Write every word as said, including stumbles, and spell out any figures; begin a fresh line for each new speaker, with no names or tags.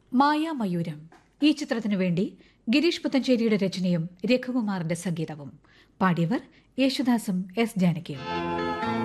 മായാമയൂരം ഈ ചിത്രത്തിനു വേണ്ടി ഗിരീഷ് പുത്തഞ്ചേരിയുടെ രചനയും രഘുകുമാറിന്റെ സംഗീതവും പാടിയവർ യേശുദാസും എസ് ജാനകിയും.